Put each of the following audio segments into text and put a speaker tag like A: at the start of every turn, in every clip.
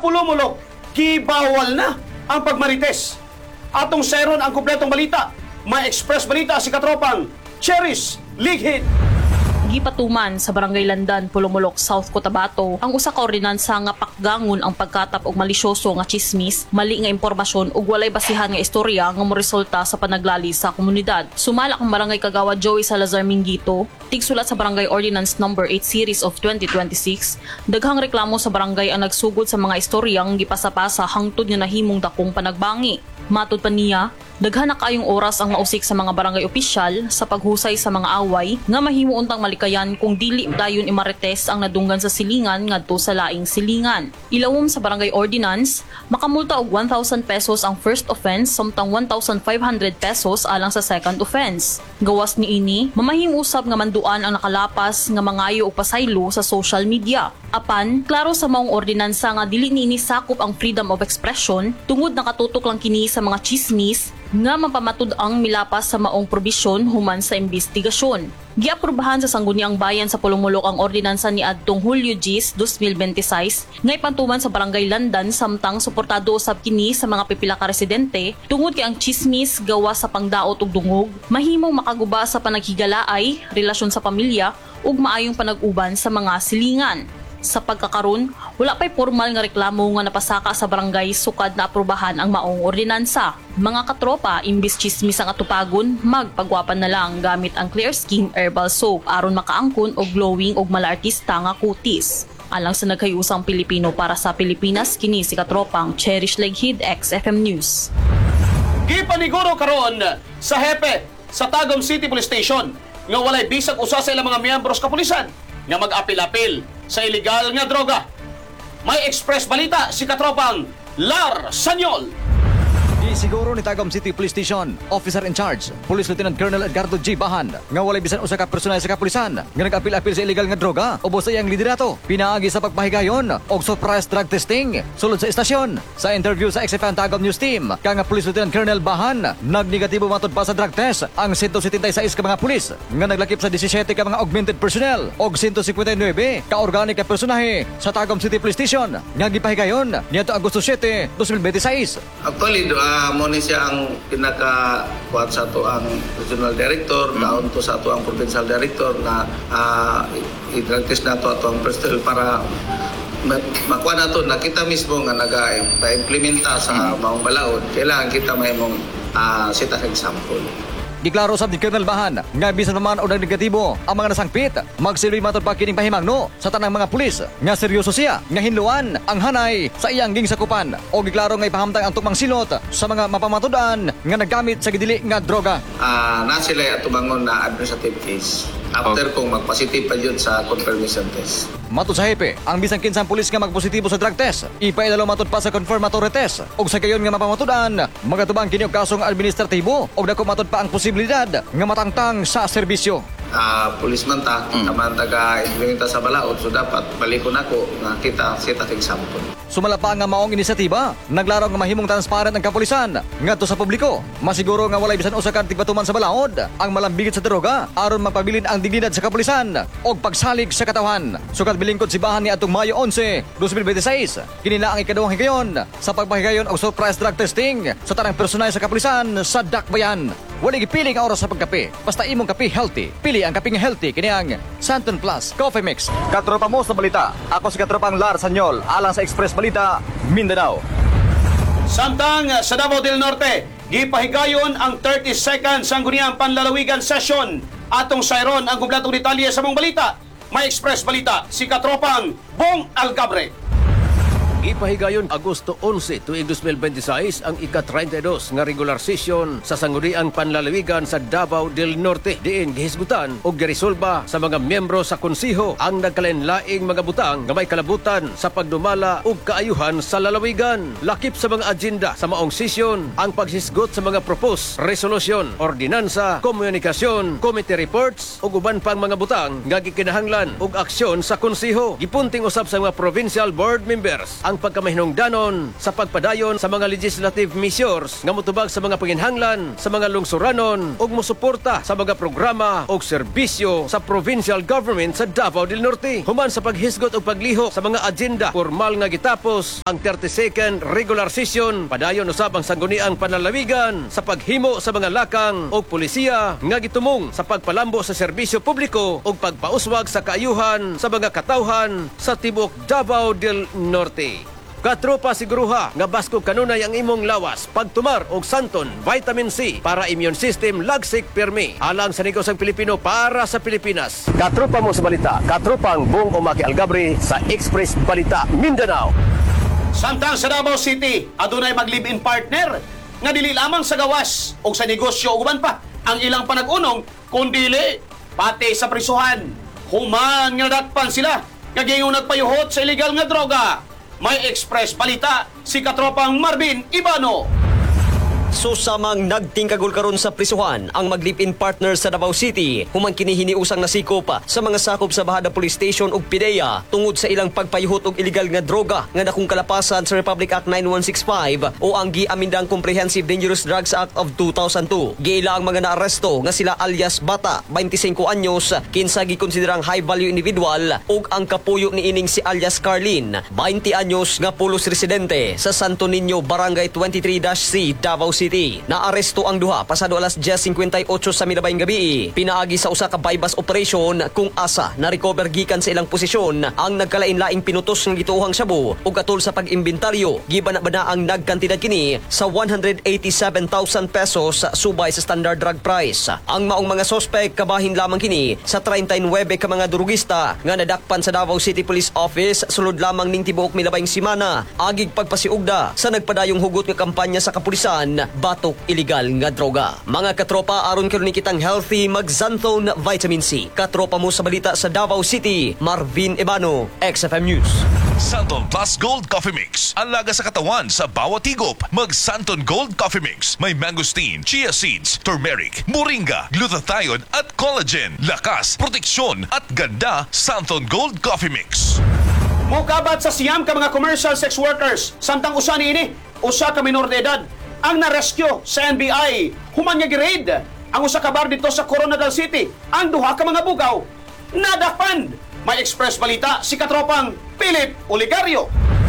A: Pulumulok, gibawal na ang pagmarites. Atong seron ang kumpletong balita. May express balita si katropang Cherish Lighid.
B: Gipatuman sa Barangay Landan, Pulumulok, South Cotabato ang usa ka ordinansa nga pakgangon ang pagkatap og malisyoso nga chismis, mali nga impormasyon ug walay basihan nga istorya nga moresulta sa panaglali sa komunidad. Sumala ang Barangay Kagawad Joey Salazar Minguito, tigsulat sa Barangay Ordinance No. 8 Series of 2026, daghang reklamo sa barangay ang nagsugod sa mga istoryang gipasapasa hangtod nga nahimong dakong panagbangi. Matod pa niya, daghan na kaayong oras ang mausik sa mga barangay opisyal sa paghusay sa mga away nga mahimo untang malikayan kung dili dayon imarites ang nadunggan sa silingan ngadto sa laing silingan. Ilawom sa Barangay Ordinance, makamulta og 1,000 pesos ang first offense samtang 1,500 pesos alang sa second offense. Gawas niini, mamahing usab nga manduan ang nakalapas nga mangayo og pasaylo sa social media. Apan, klaro sa maong ordinansa nga dili niini sakop ang freedom of expression tungod nakatutok lang kini sa mga chismis nga mapamatud ang milapas sa maong probisyon human sa investigasyon. Giaprubahan sa Sangguniang Bayan sa Pulumulok ang ordinansa ni adtong Hulyo 10, 2026 nga ipantuman sa Barangay Landan samtang suportado usab kini sa mga pipila ka residente tungod kay ang chismis gawa sa pangdaot ug dungog mahimong makaguba sa panaghigalaay, relasyon sa pamilya ug maayong panag-uban sa mga silingan. Sa pagkakaron, wala pa'y formal nga reklamo nga napasaka sa barangay sukad na aprubahan ang maong ordinansa. Mga katropa, imbis chismis ang atupagon, magpagwapan na lang gamit ang Clear Skin Herbal Soap aron makaangkon og glowing og malaartista nga kutis. Alang sa naghayusang Pilipino para sa Pilipinas, kini si katropang Cherish Lighid, XFM News.
A: Gipaniguro karon sa hepe sa Tagum City Police Station nga walay bisag usa sa ilang mga miyembros kapulisan nga mag-apil-apil sa illegal nga droga. May express balita si katropang Lar Sanyol.
C: Siguro ni Tagum City Police Station, Officer in Charge, Police Lieutenant Colonel Edgardo G. Bahan, nga walay bisan usa ka personal sa kapulisan nga nag-apil-apil sa illegal nga droga o sa iyang liderato. Pinaagi sa pagpahigayon og surprise drug testing sulod sa estasyon. Sa interview sa XFM Tagum News Team, nga Police Lieutenant Colonel Bahan, nagnegatibo matod pa sa drug test ang 176 ka mga pulis nga naglakip sa 17 ka mga augmented personnel og 159 ka organic ka personahe sa Tagum City Police Station nga gipahigayon niadto Agosto 7, 2026.
D: Actually, mo ni siya ang pinaka-kuhat sa ato ang regional director, daon to sa ato ang provincial director na i-drug test na to ato ang personnel para makuha na to na kita mismo nga nag-implementa sa maong balaod. Kailangan kita may mong sitang example.
C: Giklaro sab ni Colonel Bahan nga bisan pa man og negatibo ang mga nasangpit, magsilbi matod pa kining pahimangno sa tanang mga pulis nga seryoso siya nga hinluan ang hanay sa iyang gingsakupan o giklaro nga ipahamtang ang tukmang silot sa mga mapamatudan nga naggamit sa gidili nga droga.
D: Na sila tumangon na administrative case after kung magpositive pa yun sa confirmation test.
C: Matod sa hepe, ang bisan kinsang pulis nga magpositibo sa drug test, ipaidalo matod pa sa confirmatory test og sa gayon nga mapamatudan magatubang kini og kasong administratibo og dako matod pa ang posibilidad nga matangtang sa serbisyo.
D: Policeman ta, naman taga-implementa sa balaod, so dapat balikon ako na kita sitang example.
C: Sumala pa nga maong inisyatiba, naglaraw nga mahimong transparent ang kapulisan ngadto sa publiko. Masiguro nga walay bisan usa ka tigpatuman sa balaod ang malambigit sa droga aron mapabilin ang dignidad sa kapulisan og pagsalig sa katawhan. Sukat bilingkod si Bahan ni atong Mayo 11, 2026. Kini na ang ikaduhang higayon sa pagpahigayon og surprise drug testing sa tanang personal sa kapulisan sa Dakbayan. Wala gipiling oras sa pagkape. Basta imong kape healthy. Pili ang kaping healthy kini ang Santon Plus Coffee Mix. Katropa mo sa balita. Ako si katropang Lar Sanyol alang sa Express Balita, Mindanao.
A: Samtang sa Davao del Norte, gipahigayon ang 32nd Sangguniang Panlalawigan Session. Atong sayron ang kublatong detalye sa mong balita. May Express Balita si katropang Bong Algabre.
E: Ipahigayon Agosto 11 tuig 2026 ang ika-32 nga regular session sa Sangguniang Panlalawigan sa Davao del Norte. Diin gihisgutan og giresolba sa mga miyembro sa konseho ang nagkalain-laing mga butang nga may kalabutan sa pagdumala ug kaayuhan sa lalawigan. Lakip sa mga agenda sa maong session ang paghisgot sa mga propose, resolution, ordinansa, komunikasyon, committee reports ug uban pang mga butang nga gikinahanglan og aksyon sa konseho. Gipunting usab sa mga provincial board members ang ang pagkamahinungdanon sa pagpadayon sa mga legislative measures nga motubag sa mga panginhanglan sa mga lungsuranon ug mosuporta sa mga programa ug serbisyo sa provincial government sa Davao del Norte. Human sa paghisgot ug pagliho sa mga agenda formal nga gitapos ang 32nd regular session, padayon usab ang sangguniang panlalawigan sa paghimo sa mga lakang ug pulisya nga gitumong sa pagpalambo sa serbisyo publiko ug pagpauswag sa kaayuhan sa mga katawhan sa tibok Davao del Norte. Katropa siguruha nga basko kanunay ang imong lawas, pagtumar og Santon Vitamin C para immune system lagsik pirmi. Alang sa negosong Pilipino para sa Pilipinas. Katropa mo sa balita, katropang Bong Omaki Algabri sa Express Balita Mindanao.
A: Samtang sa Davao City, adunay mag-live-in partner nga dili lamang sa gawas o sa negosyo uban pa ang ilang panag-unong kundili pati sa prisuhan. Human nga nadakpan sila nga gayong nagpayuhot sa illegal nga droga. May Express Balita si katropang Marvin Ibano.
F: Susamang nagtingkagol karon sa prisuhan ang mag-live-in partner sa Davao City human kini hiniusang nasikop sa mga sakop sa Bahada Police Station ug PIDEA tungod sa ilang pagpayuhot og illegal nga droga nga nakung kalapasan sa Republic Act 9165 o ang giamindang Comprehensive Dangerous Drugs Act of 2002. Giila ang mga naaresto nga sila alias Bata, 25 anyos, kinsa gikonsiderang high value individual ug ang kapuyo niining si alias Carlin, 20 anyos nga pulos residente sa Santo Niño, Barangay 23-C, Davao City. Naaresto ang duha pasado alas 10:58 sa milabayng gabi. Pinaagi sa usa ka bypass operation kung asa na-recover gikan sa ilang posisyon ang nagkalain-laing pinutos ng gituohang shabu ug atol sa pag-imbintaryo gibana-bana ang nagkantidad kini sa 187,000 pesos subay sa standard drug price. Ang maong mga sospek kabahin lamang kini sa 39 ka mga durugista nga nadakpan sa Davao City Police Office sulod lamang ning tibuok milabayng semana agig pagpasiugda sa nagpadayong hugot nga kampanya sa kapulisan batok illegal nga droga. Mga katropa, aron karon kitang healthy mag-Xanthone Vitamin C. Katropa mo sa balita sa Davao City, Marvin Ibano, XFM News.
G: Santon Plus Gold Coffee Mix. Ang laga sa katawan sa bawat higop. Mag-Santon Gold Coffee Mix. May mangosteen, chia seeds, turmeric, moringa, glutathione at collagen. Lakas, proteksyon at ganda. Santon Gold Coffee Mix.
A: Mukabat sa siyam ka mga commercial sex workers samtang usa niini usa ka minor de edad ang na-rescue sa NBI. Human nga gi-raid ang usa ka bar dito sa Coronadal City. Ang duha ka mga bugaw nadakpan. May Express Balita si katropang Philip Oligario.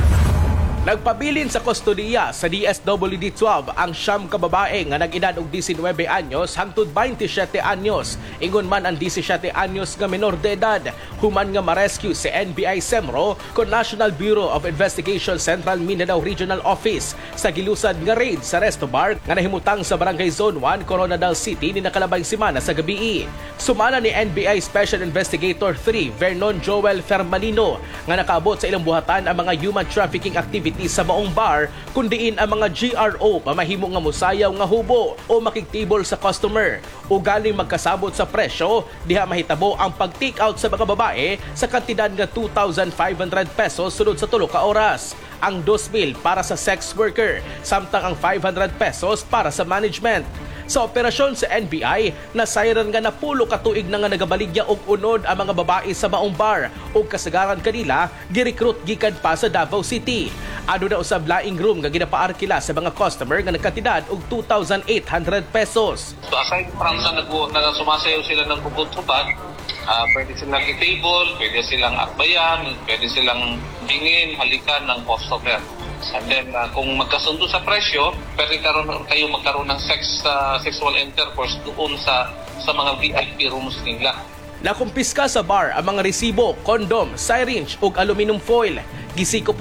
H: Nagpabilin sa kustodiya sa DSWD-12 ang siyam ka babae nga nag-edad og 19 anyos hangtod 27 anyos. Ingon man ang 17 anyos nga menor de edad. Human nga ma-rescue si NBI Semro kon National Bureau of Investigation Central Mindanao Regional Office sa gilusad nga raid sa resto bar nga nahimutang sa Barangay Zone 1, Coronadal City ni nakalabang semana sa gabi. Sumana ni NBI Special Investigator 3 Vernon Joel Fermalino nga nakaabot sa ilang buhatan ang mga human trafficking activity sa maong bar kundiin ang mga GRO pamahimo nga musayaw nga hubo o makigtibol sa customer o galing magkasabot sa presyo diha mahitabo ang pag-take out sa mga babae sa kantidad nga 2,500 pesos sunod sa 3 ka oras. Ang 2,000 para sa sex worker samtang ang 500 pesos para sa management. Sa operasyon sa NBI, nasayran nga napulo ka tuig na nga nagabaligya og unod ang mga babae sa maong bar ug kasagaran kanila gi-recruit gikan pa sa Davao City. Ano na usab laing room nga ginapaarkila sa mga customer nga nagkantidad og 2,800 pesos.
I: So aside from sa sumasayaw sila ng bubot-bubad, pwede silang i-table, pwede silang akbayan, pwede silang bingin, halikan ng customer. And then kung magkasundo sa presyo, pwede kayo magkaroon ng sexual intercourse doon sa mga VIP rooms nila.
H: Nakumpiska sa bar ang mga resibo, kondom, syringe ug aluminum foil. Gisikop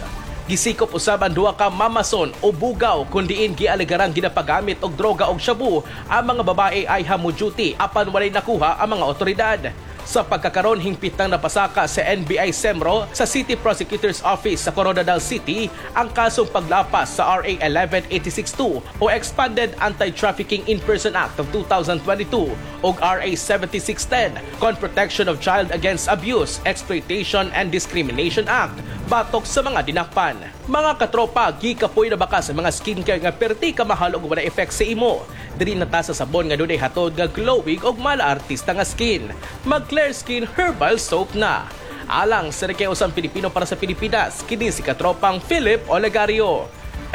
H: usab ang duha ka mamason o bugaw kundiin gialigarang ginapagamit og droga og shabu ang mga babae ay hamuduty apan walay nakuha ang mga otoridad. Sa pagkakaroon hingpit nang napasaka sa NBI Semro sa City Prosecutor's Office sa Coronadal City ang kasong paglapas sa RA 11862 o Expanded Anti-Trafficking in Person Act of 2022 o RA 7610 Con Protection of Child Against Abuse, Exploitation and Discrimination Act batok sa mga dinakpan. Mga katropa, gikapoy na baka sa mga skincare nga perti ka mahal og wala effect sa imo. Diri na ta sa sabon nga dunay hatod nga glowing og mala artista nga skin. Mag Clear Skin Herbal Soap na. Alang sa nakiusang Pilipino para sa Pilipinas, kini si katropang Philip Olegario,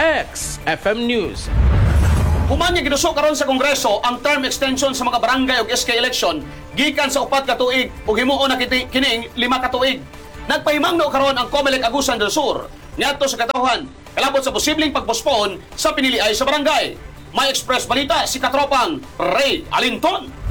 H: XFM News.
A: Human nga ginuso karon sa Kongreso ang term extension sa mga barangay ug SK election gikan sa 4 ka tuig ug himuon na kining 5 ka tuig. Nagpahimangno karon ang COMELEC Agusan del Sur niadto sa katawhan kalabot sa posibleng pagpospon sa piniliay sa barangay. May express balita si katropang Ray Alinton.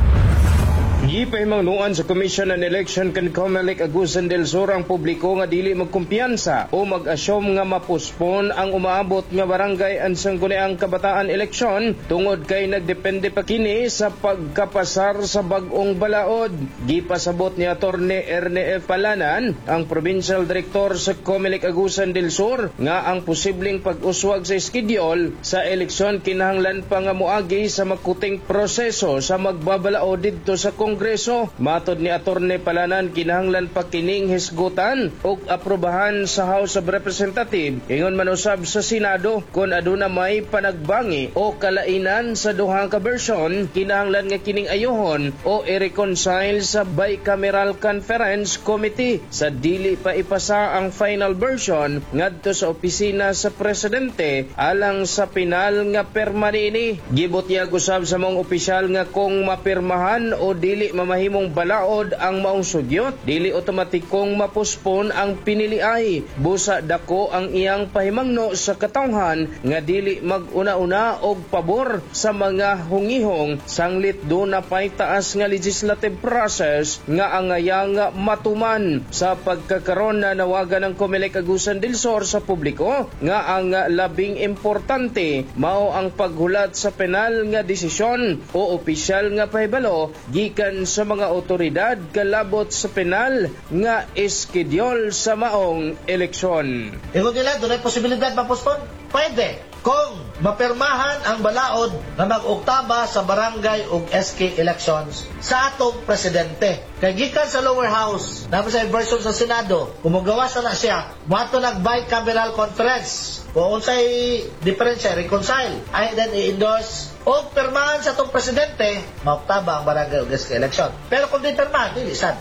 J: Gipahimangnuan sa Commission on Election kan COMELEC Agusan del Sur ang publiko nga dili magkumpiyansa o mag-asyom nga mapospon ang umaabot nga barangay ang sangguniang kabataan eleksyon tungod kay nagdepende pa kini sa pagkapasar sa bag-ong balaod. Gipasabot ni Attorney Erne F. Palanan, ang Provincial Director sa COMELEC Agusan del Sur, nga ang posibleng pag-uswag sa schedule sa eleksyon kinahanglan pa nga moagi sa makuting proseso sa magbabalaod didto sa Kongreso. Matod ni Attorney Palanan, kinahanglan pa kining hisgutan ug aprobahan sa House of Representatives ingon man usab sa Senado kung aduna may panagbangi o kalainan sa duhang ka version, kinahanglan nga kining ayohon o i-reconcile sa Bicameral Conference Committee sa dili pa ipasa ang final version ngadto sa opisina sa presidente alang sa pinal nga permanini. Gibutyag usab sa mga opisyal nga kung mapirmahan o dili mamahimong balaod ang maong sugyot, dili otomatikong mapospon ang piniliay. Busa dako ang iyang pahimangno sa katawhan nga dili mag-una-una og pabor sa mga hungihong sanglit do na pay taas nga legislative process nga angayang matuman. Sa pagkakaron na nawagan ng COMELEC Agusan del Sur sa publiko nga ang labing importante mao ang paghulat sa penal nga desisyon o opisyal nga pahibalo gikan sa mga otoridad kalabot sa penal nga schedule sa maong eleksyon.
K: Ingon nila, doon ay posibilidad mapospon? Pwede. Kung mapirmahan ang balaod na mag-oktaba sa barangay ug SK elections sa atong presidente. Kay gikan sa lower house, naman sa version sa Senado, kumugawas na siya, mato nag-bicameral conference. Kung unsay diferensya, reconcile, ay then i-endorse o pirmahan sa itong presidente, maoktaba ang barangay ug SK election. Pero kung di pirmahan, dili sad.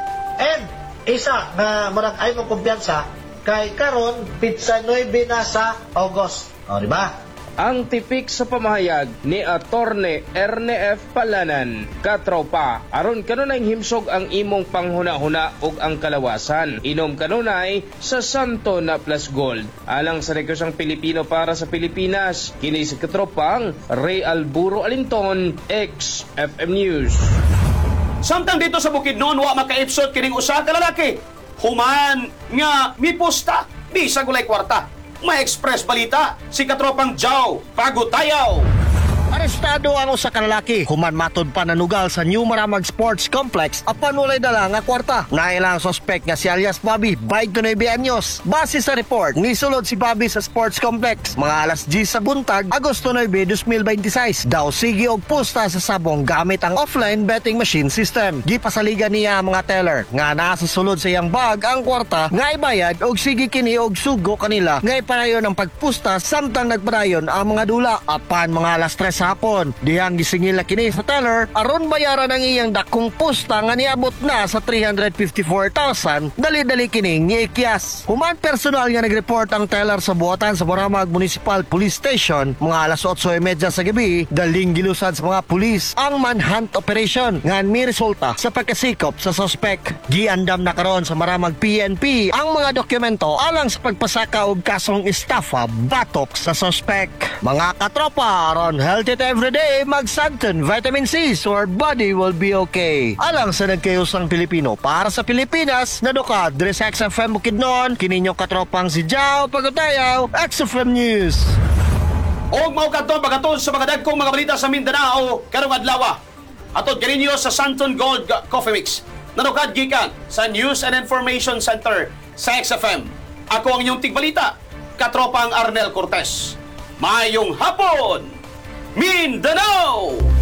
K: And isa na murag ay mong kumpiyansa, kay karon pitsa 9 na sa August. O, di ba?
J: Ang tipik sa pamahayag ni Attorney Erne F. Palanan, katropa, aron kanunay himsog ang imong panghuna-huna ug ang kalawasan. Inom kanunay sa Santo na Plus Gold. Alang sa Negosyong Pilipino para sa Pilipinas, kini si katropang Ray Alburo Alinton, XFM News.
A: Samtang dito sa Bukidnon wa makaipsot kining usa ka lalaki. Human nga miposta bisag walay kwarta. May express balita si katropang Jow Pagutayaw.
L: Arestado ang usa ka lalaki human matod pa nanugal sa New Maramag Sports Complex apan walay dala nga kwarta. Nailang suspect nga si alias Bobby, 29 anyos. Base sa report, nisulod si Bobby sa sports complex mga alas 10 sa buntag, Agosto 9, 2026. Daw sige og pusta sa sabong gamit ang offline betting machine system. Gipasaligan niya ang mga teller nga nasa sulod sa iyang bag ang kwarta nga ibayad og sige kini og sugo kanila nga ipanayon ang pagpusta samtang nagpadayon ang mga dula. Apan mga alas 3 hapon, dihang gisingil na kini sa teller aron bayaran ang iyang dakong pusta nga niabot na sa 354,000, dali-dali kining niikyas. Human personal nga nagreport ang teller sa buhatan sa Maramag Municipal Police Station mga alas 8:30 sa gabi, daling gilusad sa mga pulis ang manhunt operation nga may resulta sa pagkasikop sa suspect. Giandam na karon sa Maramag PNP ang mga dokumento alang sa pagpasaka og kasong estafa batok sa suspect. Mga katropa, aron healthy everyday, mag-Santon Vitamin C so our body will be okay. Alang sa nagkayusang Pilipino para sa Pilipinas, nadukad dire sa XFM Bukidnon, kininyong katropang si Jow Pagutayaw, XFM News.
A: Og mao kadto pagatuon sa mga dagkong mga balita sa Mindanao karong adlaw. Atod kaninyo sa Santon Gold Coffee Mix. Nadukad gikan sa News and Information Center sa XFM. Ako ang inyong tigbalita, katropang Arnel Cortez. Mayong hapon, Mindanao!